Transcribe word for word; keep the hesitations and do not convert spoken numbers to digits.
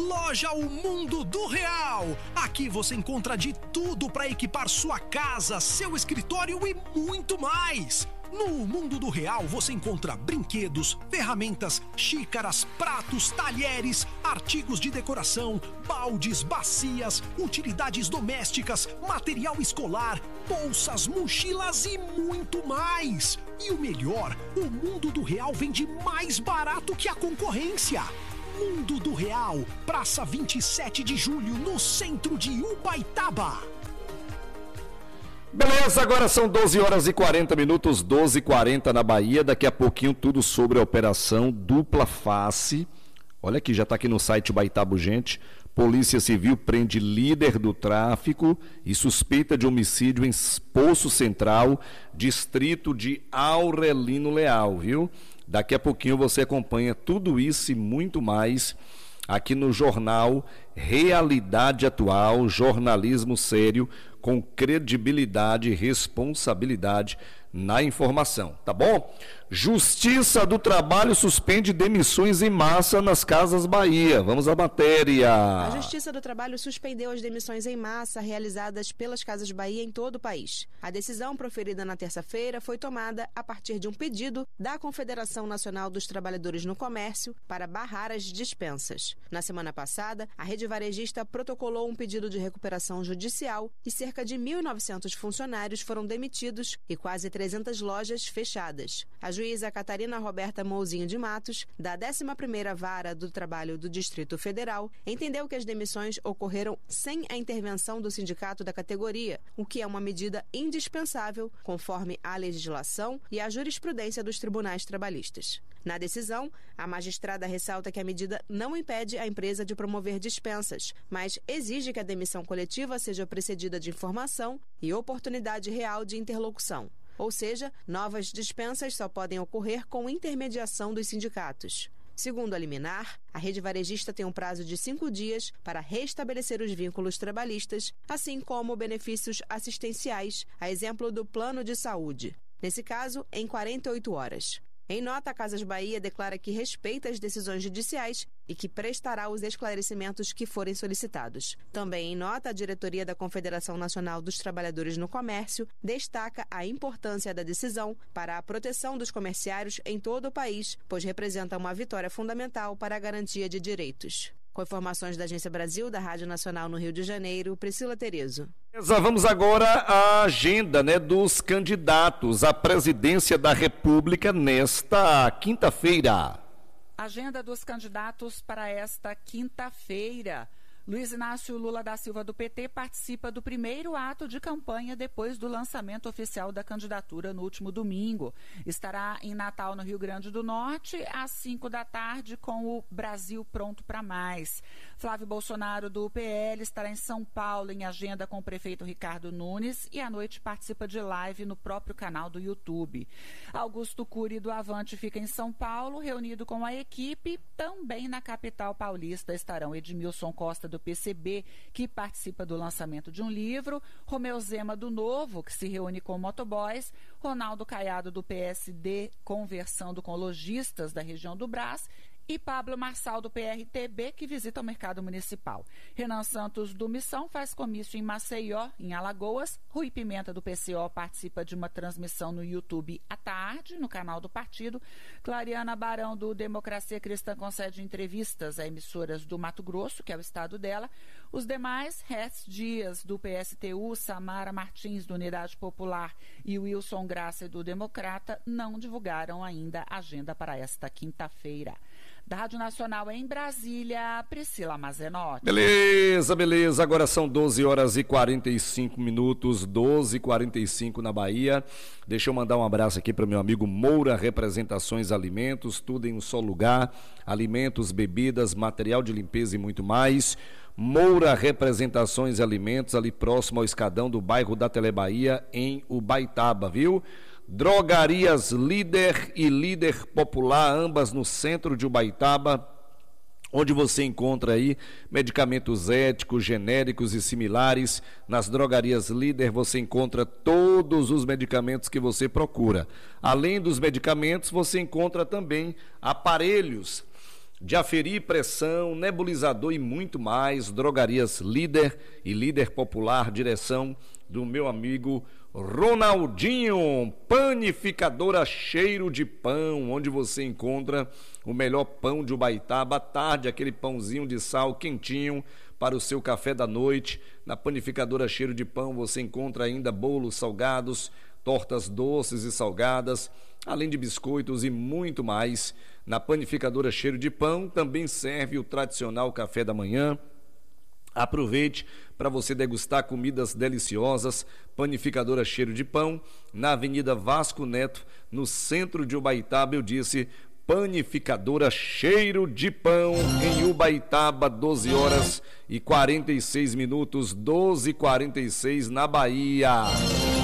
Loja O Mundo do Real. Aqui você encontra de tudo para equipar sua casa, seu escritório e muito mais. No Mundo do Real você encontra brinquedos, ferramentas, xícaras, pratos, talheres, artigos de decoração, baldes, bacias, utilidades domésticas, material escolar, bolsas, mochilas e muito mais. E o melhor, o Mundo do Real vende mais barato que a concorrência. Mundo do Real, Praça vinte e sete de julho, no centro de Ubaitaba. Beleza, agora são doze horas e quarenta minutos, doze e quarenta na Bahia. Daqui a pouquinho tudo sobre a operação Dupla Face. Olha aqui, já está aqui no site Ubaitaba Urgente. Polícia Civil prende líder do tráfico e suspeita de homicídio em Poço Central, distrito de Aurelino Leal, viu? Daqui a pouquinho você acompanha tudo isso e muito mais aqui no jornal Realidade Atual, jornalismo sério, com credibilidade e responsabilidade na informação, tá bom? Justiça do Trabalho suspende demissões em massa nas Casas Bahia. Vamos à matéria. A Justiça do Trabalho suspendeu as demissões em massa realizadas pelas Casas Bahia em todo o país. A decisão proferida na terça-feira foi tomada a partir de um pedido da Confederação Nacional dos Trabalhadores no Comércio para barrar as dispensas. Na semana passada, a rede varejista protocolou um pedido de recuperação judicial e cerca de mil e novecentos funcionários foram demitidos e quase trezentas lojas fechadas. A juíza Catarina Roberta Mouzinho de Matos, da décima primeira Vara do Trabalho do Distrito Federal, entendeu que as demissões ocorreram sem a intervenção do sindicato da categoria, o que é uma medida indispensável conforme a legislação e a jurisprudência dos tribunais trabalhistas. Na decisão, a magistrada ressalta que a medida não impede a empresa de promover dispensas, mas exige que a demissão coletiva seja precedida de informação e oportunidade real de interlocução. Ou seja, novas dispensas só podem ocorrer com intermediação dos sindicatos. Segundo a liminar, a rede varejista tem um prazo de cinco dias para restabelecer os vínculos trabalhistas, assim como benefícios assistenciais, a exemplo do plano de saúde. Nesse caso, em quarenta e oito horas. Em nota, a Casas Bahia declara que respeita as decisões judiciais e que prestará os esclarecimentos que forem solicitados. Também em nota, a diretoria da Confederação Nacional dos Trabalhadores no Comércio destaca a importância da decisão para a proteção dos comerciários em todo o país, pois representa uma vitória fundamental para a garantia de direitos. Com informações da Agência Brasil, da Rádio Nacional no Rio de Janeiro, Priscila Terezo. Vamos agora à agenda, né, dos candidatos à presidência da República nesta quinta-feira. Agenda dos candidatos para esta quinta-feira. Luiz Inácio Lula da Silva, do P T, participa do primeiro ato de campanha depois do lançamento oficial da candidatura no último domingo. Estará em Natal, no Rio Grande do Norte, às cinco da tarde, com o Brasil Pronto para Mais. Flávio Bolsonaro, do P L, estará em São Paulo, em agenda com o prefeito Ricardo Nunes, e à noite participa de live no próprio canal do YouTube. Augusto Cury, do Avante, fica em São Paulo, reunido com a equipe. Também na capital paulista estarão Edmilson Costa, do P C B, que participa do lançamento de um livro, Romeu Zema, do Novo, que se reúne com motoboys, Ronaldo Caiado, do P S D, conversando com lojistas da região do Brás, e Pablo Marçal, do P R T B, que visita o mercado municipal. Renan Santos, do Missão, faz comício em Maceió, em Alagoas. Rui Pimenta, do P C O, participa de uma transmissão no YouTube à tarde, no canal do partido. Clariana Barão, do Democracia Cristã, concede entrevistas a emissoras do Mato Grosso, que é o estado dela. Os demais, Res Dias, do P S T U, Samara Martins, do Unidade Popular, e Wilson Graça, do Democrata, não divulgaram ainda a agenda para esta quinta-feira. Da Rádio Nacional em Brasília, Priscila Mazenotti. Beleza, beleza. Agora são doze horas e quarenta e cinco minutos, doze e quarenta e cinco na Bahia. Deixa eu mandar um abraço aqui para meu amigo Moura Representações Alimentos, tudo em um só lugar, alimentos, bebidas, material de limpeza e muito mais. Moura Representações Alimentos, ali próximo ao escadão do bairro da Telebahia, em Ubaitaba, viu? Drogarias Líder e Líder Popular, ambas no centro de Ubaitaba, onde você encontra aí medicamentos éticos, genéricos e similares. Nas drogarias Líder você encontra todos os medicamentos que você procura. Além dos medicamentos, você encontra também aparelhos de aferir pressão, nebulizador e muito mais. Drogarias Líder e Líder Popular, direção do meu amigo Ronaldinho. Panificadora Cheiro de Pão, onde você encontra o melhor pão de Ubaitaba à tarde, aquele pãozinho de sal quentinho para o seu café da noite. Na Panificadora Cheiro de Pão você encontra ainda bolos salgados, tortas doces e salgadas, além de biscoitos e muito mais. Na Panificadora Cheiro de Pão também serve o tradicional café da manhã. Aproveite para você degustar comidas deliciosas. Panificadora Cheiro de Pão, na Avenida Vasco Neto, no centro de Ubaitaba. Eu disse Panificadora Cheiro de Pão, em Ubaitaba, doze horas e quarenta e seis minutos, doze e quarenta e seis na Bahia.